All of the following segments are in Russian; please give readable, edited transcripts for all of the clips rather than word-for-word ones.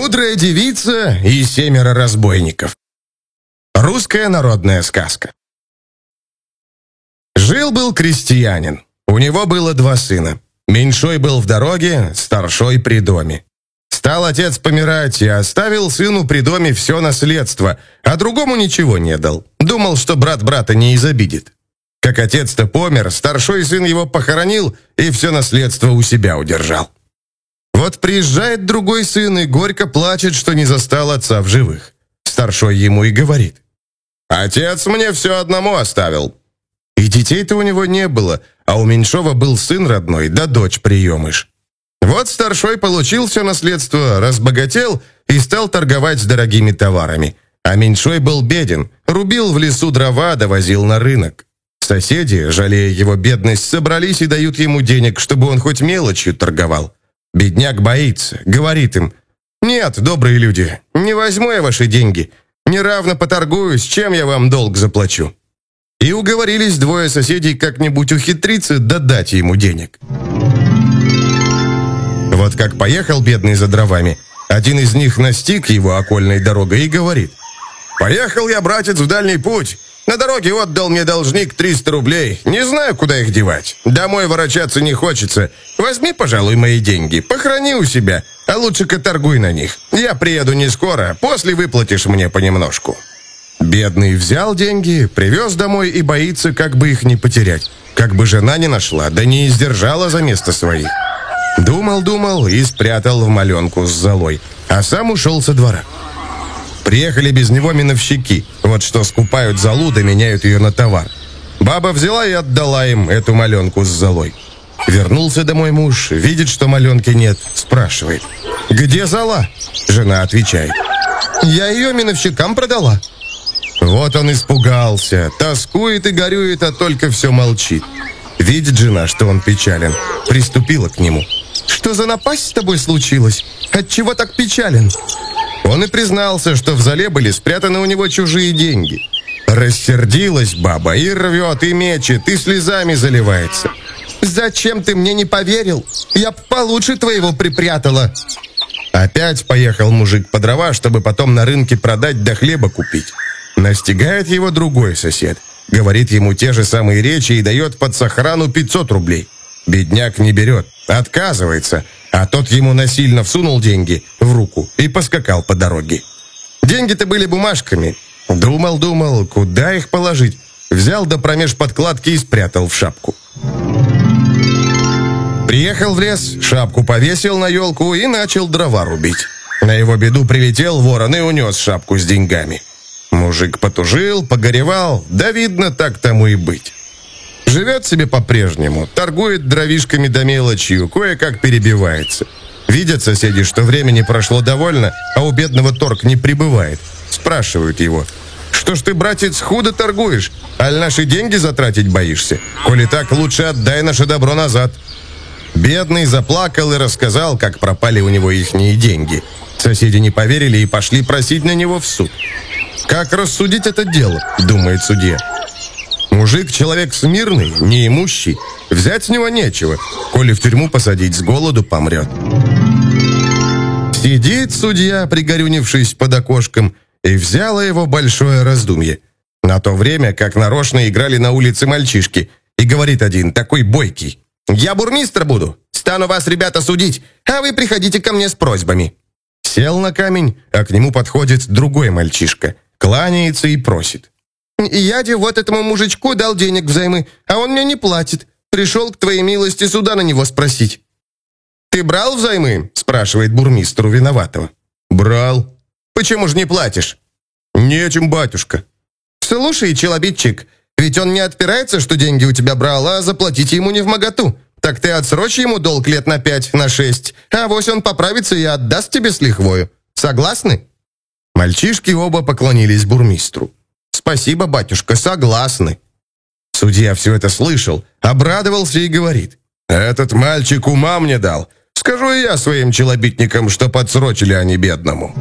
Мудрая девица и 7 разбойников. Русская народная сказка. Жил-был крестьянин. У него было 2 сына. Меньшой был в дороге, старшой при доме. Стал отец помирать и оставил сыну при доме все наследство, а другому ничего не дал. Думал, что брат брата не изобидит. Как отец-то помер, старшой сын его похоронил и все наследство у себя удержал. Вот приезжает другой сын и горько плачет, что не застал отца в живых. Старшой ему и говорит: «Отец мне все одному оставил». И детей-то у него не было, а у меньшого был сын родной, да дочь приемыш. Вот старшой получил все наследство, разбогател и стал торговать с дорогими товарами. А меньшой был беден, рубил в лесу дрова, довозил на рынок. Соседи, жалея его бедность, собрались и дают ему денег, чтобы он хоть мелочью торговал. Бедняк боится, говорит им: «Нет, добрые люди, не возьму я ваши деньги. Неравно поторгуюсь, чем я вам долг заплачу». И уговорились 2 соседей как-нибудь ухитриться да дать ему денег. Вот как поехал бедный за дровами, один из них настиг его окольной дорогой и говорит: «Поехал я, братец, в дальний путь. На дороге отдал мне должник 300 рублей. Не знаю, куда их девать. Домой ворочаться не хочется. Возьми, пожалуй, мои деньги, похрани у себя, а лучше-ка торгуй на них. Я приеду не скоро, после выплатишь мне понемножку». Бедный взял деньги, привез домой и боится, как бы их не потерять. Как бы жена не нашла, да не издержала за место своих. Думал и спрятал в маленку с золой, а сам ушел со двора. Приехали без него миновщики, вот что скупают золу да меняют ее на товар. Баба взяла и отдала им эту маленку с золой. Вернулся домой муж, видит, что маленки нет, спрашивает: «Где зола?» Жена отвечает: «Я ее миновщикам продала». Вот он испугался, тоскует и горюет, а только все молчит. Видит жена, что он печален, приступила к нему: «Что за напасть с тобой случилась? Отчего так печален?» Он и признался, что в золе были спрятаны у него чужие деньги. Рассердилась баба и рвет, и мечет, и слезами заливается. «Зачем ты мне не поверил? Я б получше твоего припрятала». Опять поехал мужик по дрова, чтобы потом на рынке продать да хлеба купить. Настигает его другой сосед, говорит ему те же самые речи и дает под сохрану 500 рублей. Бедняк не берет, отказывается, а тот ему насильно всунул деньги в руку и поскакал по дороге. Деньги-то были бумажками. Думал, куда их положить. Взял да промеж подкладки и спрятал в шапку. Приехал в лес, шапку повесил на елку и начал дрова рубить. На его беду прилетел ворон и унес шапку с деньгами. Мужик потужил, погоревал, да видно, так тому и быть. Живет себе по-прежнему, торгует дровишками да мелочью, кое-как перебивается. Видят соседи, что времени прошло довольно, а у бедного торг не прибывает. Спрашивают его: «Что ж ты, братец, худо торгуешь? Аль наши деньги затратить боишься? Коли так, лучше отдай наше добро назад». Бедный заплакал и рассказал, как пропали у него ихние деньги. Соседи не поверили и пошли просить на него в суд. «Как рассудить это дело?» – думает судья. Мужик человек смирный, неимущий, взять с него нечего, коли в тюрьму посадить, с голоду помрет. Сидит судья, пригорюнившись под окошком, и взяло его большое раздумье. На то время, как нарочно играли на улице мальчишки, и говорит один, такой бойкий: «Я бурмистр буду, стану вас, ребята, судить, а вы приходите ко мне с просьбами». Сел на камень, а к нему подходит другой мальчишка, кланяется и просит: «Я вот этому мужичку дал денег взаймы, а он мне не платит. Пришел к твоей милости суда на него спросить». «Ты брал взаймы?» – спрашивает бурмистру виноватого. «Брал». «Почему же не платишь?» «Нечем, батюшка». «Слушай, челобитчик, ведь он не отпирается, что деньги у тебя брал, а заплатить ему не вмоготу. Так ты отсрочь ему долг лет на 5, на 6, а вось он поправится и отдаст тебе с лихвою. Согласны?» Мальчишки оба поклонились бурмистру. «Спасибо, батюшка, согласны». Судья все это слышал, обрадовался и говорит: «Этот мальчик ума мне дал. Скажу и я своим челобитникам, что подсрочили они бедному».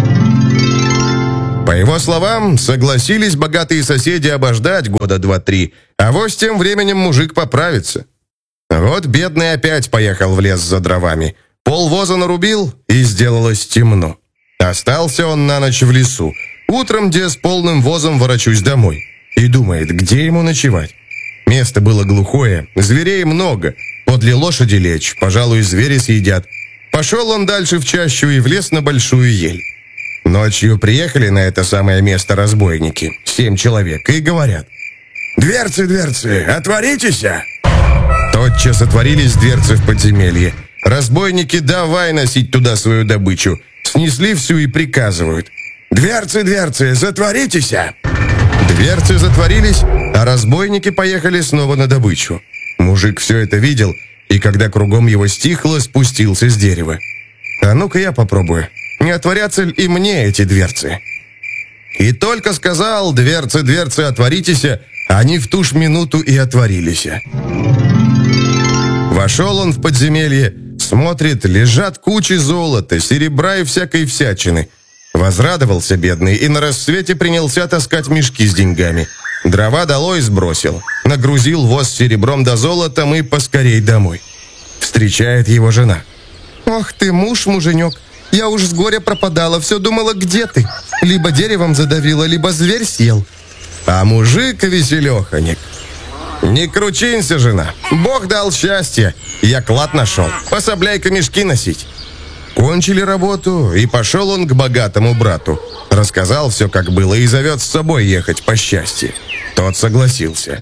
По его словам, согласились богатые соседи обождать года 2-3, а вось тем временем мужик поправится. Вот бедный опять поехал в лес за дровами. Полвоза нарубил, и сделалось темно. Остался он на ночь в лесу. Утром где с полным возом ворочусь домой. И думает, где ему ночевать. Место было глухое, зверей много. Подле лошади лечь, пожалуй, звери съедят. Пошел он дальше в чащу и влез на большую ель. Ночью приехали на это самое место разбойники, 7 человек, и говорят: «Дверцы, дверцы, отворитесь!» Тотчас отворились дверцы в подземелье. Разбойники давай носить туда свою добычу. Снесли всю и приказывают: «Дверцы, дверцы, затворитесь!» Дверцы затворились, а разбойники поехали снова на добычу. Мужик все это видел, и когда кругом его стихло, спустился с дерева. «А ну-ка я попробую, не отворятся ли и мне эти дверцы?» И только сказал: «Дверцы, дверцы, отворитесь!» Они в ту ж минуту и отворились. Вошел он в подземелье, смотрит, лежат кучи золота, серебра и всякой всячины. Возрадовался бедный и на рассвете принялся таскать мешки с деньгами. Дрова долой сбросил, нагрузил воз серебром да золотом и поскорей домой. Встречает его жена. «Ох ты, муж-муженек, я уж с горя пропадала, все думала, где ты? Либо деревом задавила, либо зверь съел». А мужик веселеханик. «Не кручинься, жена, Бог дал счастье, я клад нашел, пособляй-ка мешки носить». Кончили работу, и пошел он к богатому брату. Рассказал все, как было, и зовет с собой ехать по счастью. Тот согласился.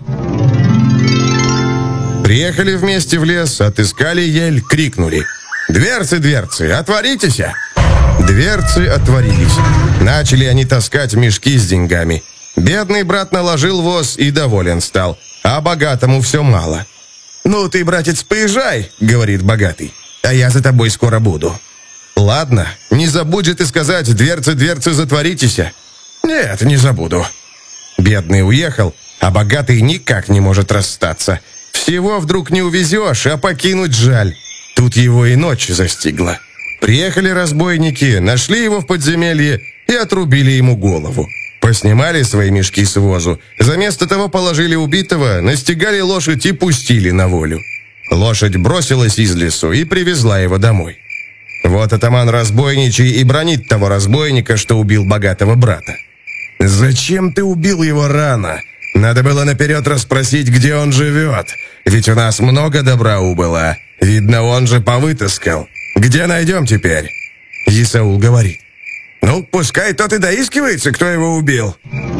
Приехали вместе в лес, отыскали ель, крикнули: «Дверцы, дверцы, отворитесь!» Дверцы отворились. Начали они таскать мешки с деньгами. Бедный брат наложил воз и доволен стал, а богатому все мало. «Ну ты, братец, поезжай», — говорит богатый, «а я за тобой скоро буду». «Ладно, не забудь же ты сказать: дверцы, дверцы, затворитесь!» «Нет, не забуду». Бедный уехал, а богатый никак не может расстаться. Всего вдруг не увезешь, а покинуть жаль. Тут его и ночь застигла. Приехали разбойники, нашли его в подземелье и отрубили ему голову. Поснимали свои мешки с возу, заместо того положили убитого, настигали лошадь и пустили на волю. Лошадь бросилась из лесу и привезла его домой. Вот атаман разбойничий и бранит того разбойника, что убил богатого брата. «Зачем ты убил его рано? Надо было наперед расспросить, где он живет. Ведь у нас много добра убыло. Видно, он же повытаскал. Где найдем теперь?» Исаул говорит: «Ну, пускай тот и доискивается, кто его убил».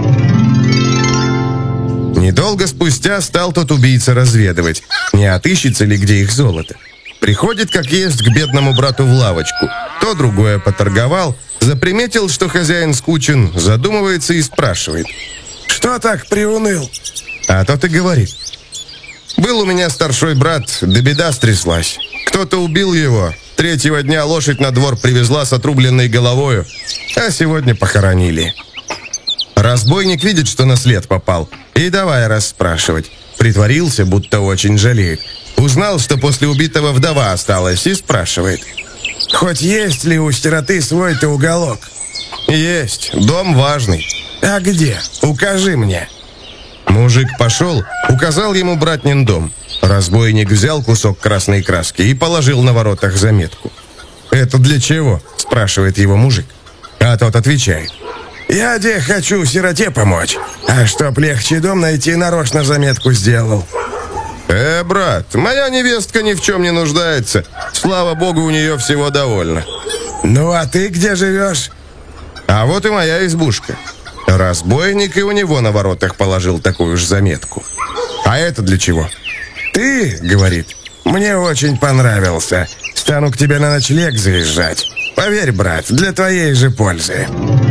Недолго спустя стал тот убийца разведывать, не отыщется ли где их золото. Приходит, как есть, к бедному брату в лавочку. То другое поторговал, заприметил, что хозяин скучен, задумывается и спрашивает: «Что так приуныл?» А тот и говорит: «Был у меня старший брат, да беда стряслась. Кто-то убил его, 3-го дня лошадь на двор привезла с отрубленной головою, а сегодня похоронили». Разбойник видит, что на след попал, и давай расспрашивать. Притворился, будто очень жалеет. Узнал, что после убитого вдова осталась, и спрашивает: «Хоть есть ли у сироты свой-то уголок?» «Есть, дом важный». «А где? Укажи мне». Мужик пошел, указал ему братнин дом. Разбойник взял кусок красной краски и положил на воротах заметку. «Это для чего?» – спрашивает его мужик. А тот отвечает: «Я де хочу сироте помочь, а чтоб легче дом найти, нарочно заметку сделал». Брат, моя невестка ни в чем не нуждается. Слава богу, у нее всего довольно». «Ну, а ты где живешь?» «А вот и моя избушка». Разбойник и у него на воротах положил такую же заметку. «А это для чего?» «Ты, — говорит, — мне очень понравился. Стану к тебе на ночлег заезжать. Поверь, брат, для твоей же пользы».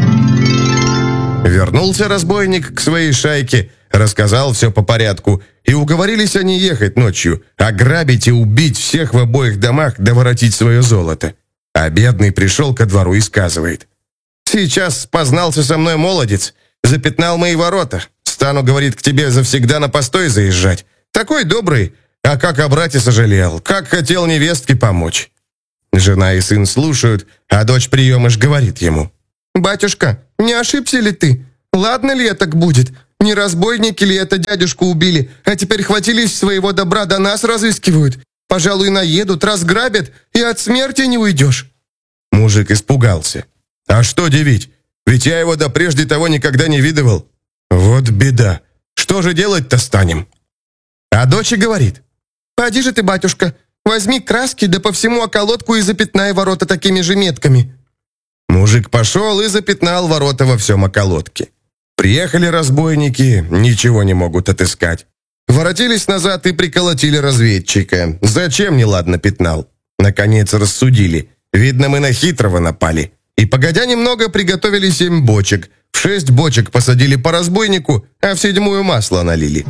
Вернулся разбойник к своей шайке, рассказал все по порядку, и уговорились они ехать ночью, ограбить и убить всех в обоих домах, да воротить свое золото. А бедный пришел ко двору и сказывает: «Сейчас познался со мной молодец, запятнал мои ворота. Стану, — говорит, — к тебе завсегда на постой заезжать. Такой добрый, а как о брате сожалел, как хотел невестке помочь». Жена и сын слушают, а дочь приемыш говорит ему: «Батюшка, не ошибся ли ты? Ладно ли это будет? Не разбойники ли это дядюшку убили, а теперь хватились своего добра, да нас разыскивают? Пожалуй, наедут, разграбят, и от смерти не уйдешь». Мужик испугался. А что дивить? Ведь я его до прежде того никогда не видывал. Вот беда. Что же делать-то станем? А дочь и говорит: «Поди же ты, батюшка, возьми краски, да по всему околотку и запятнай ворота такими же метками». Мужик пошел и запятнал ворота во всем околотке. Приехали разбойники, ничего не могут отыскать. Воротились назад и приколотили разведчика. Зачем неладно пятнал? Наконец рассудили. Видно, мы на хитрого напали. И погодя немного, приготовили 7 бочек. В 6 бочек посадили по разбойнику, а в 7-ю масло налили.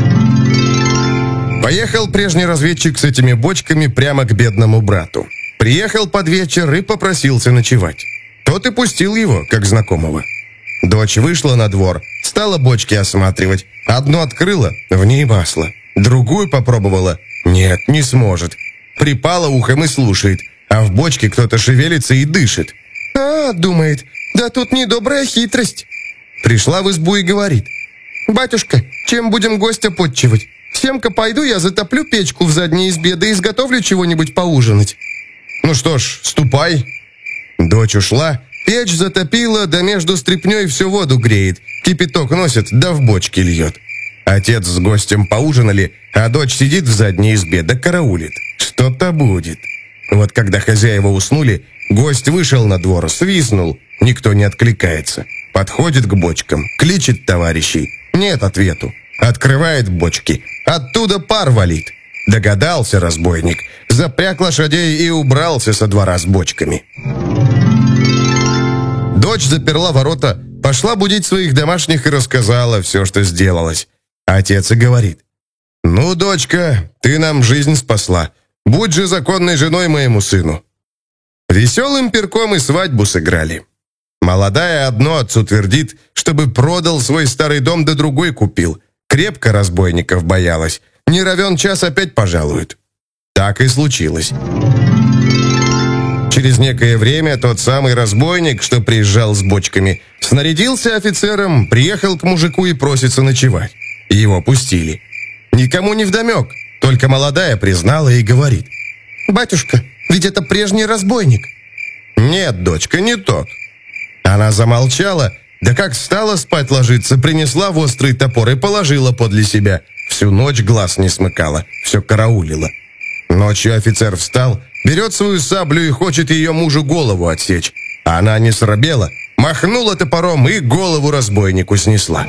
Поехал прежний разведчик с этими бочками прямо к бедному брату. Приехал под вечер и попросился ночевать. Тот и пустил его, как знакомого. Дочь вышла на двор, стала бочки осматривать. Одну открыла, в ней масло. Другую попробовала. Нет, не сможет. Припала ухом и слушает, а в бочке кто-то шевелится и дышит. «А, — думает, — да тут недобрая хитрость». Пришла в избу и говорит: «Батюшка, чем будем гостя подчивать? Семка пойду я затоплю печку в задней избе, да изготовлю чего-нибудь поужинать». «Ну что ж, ступай». Дочь ушла, печь затопила, да между стряпней всю воду греет, кипяток носит, да в бочке льет. Отец с гостем поужинали, а дочь сидит в задней избе, да караулит. Что-то будет. Вот когда хозяева уснули, гость вышел на двор, свистнул, никто не откликается. Подходит к бочкам, кличет товарищей. Нет ответу. Открывает бочки, оттуда пар валит. Догадался разбойник, запряг лошадей и убрался со двора с бочками. Дочь заперла ворота, пошла будить своих домашних и рассказала все, что сделалось. Отец и говорит: «Ну, дочка, ты нам жизнь спасла. Будь же законной женой моему сыну». Веселым перком и свадьбу сыграли. Молодая одно отцу твердит, чтобы продал свой старый дом да другой купил. Крепко разбойников боялась. Не равен час опять пожалуют. Так и случилось. Через некое время тот самый разбойник, что приезжал с бочками, снарядился офицером, приехал к мужику и просится ночевать. Его пустили. Никому не вдомек, только молодая признала и говорит: «Батюшка, ведь это прежний разбойник». «Нет, дочка, не тот». Она замолчала, да как стала спать ложиться, принесла в острый топор и положила подле себя. Всю ночь глаз не смыкала, все караулила. Ночью офицер встал, берет свою саблю и хочет ее мужу голову отсечь. А она не срабела, махнула топором и голову разбойнику снесла.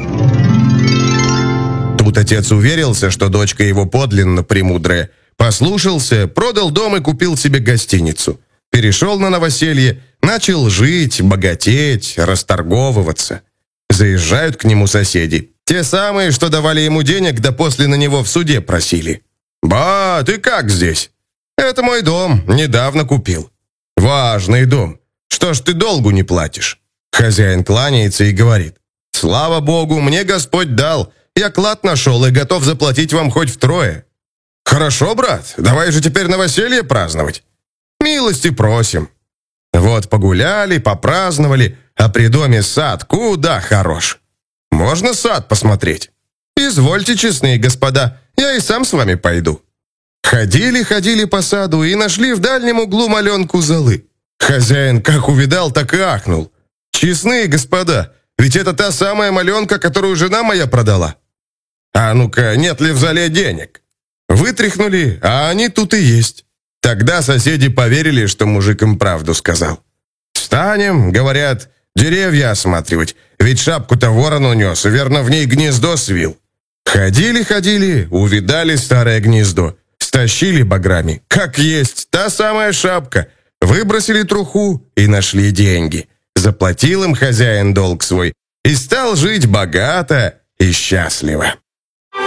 Тут отец уверился, что дочка его подлинно премудрая. Послушался, продал дом и купил себе гостиницу. Перешел на новоселье, начал жить, богатеть, расторговываться. Заезжают к нему соседи. Те самые, что давали ему денег, да после на него в суде просили. «Ба, ты как здесь?» «Это мой дом, недавно купил». «Важный дом. Что ж ты долгу не платишь?» Хозяин кланяется и говорит: «Слава Богу, мне Господь дал. Я клад нашел и готов заплатить вам хоть втрое». «Хорошо, брат, давай же теперь новоселье праздновать». «Милости просим». Вот погуляли, попраздновали, а при доме сад куда хорош. «Можно сад посмотреть?» «Извольте, честные господа, я и сам с вами пойду». Ходили по саду и нашли в дальнем углу маленку золы. Хозяин как увидал, так и ахнул. «Честные господа, ведь это та самая маленка, которую жена моя продала». «А ну-ка, нет ли в зале денег?» Вытряхнули, а они тут и есть. Тогда соседи поверили, что мужик им правду сказал. «Встанем, — говорят, — деревья осматривать, ведь шапку-то ворон унес, верно, в ней гнездо свил». Ходили, увидали старое гнездо, стащили баграми, как есть, та самая шапка, выбросили труху и нашли деньги. Заплатил им хозяин долг свой и стал жить богато и счастливо.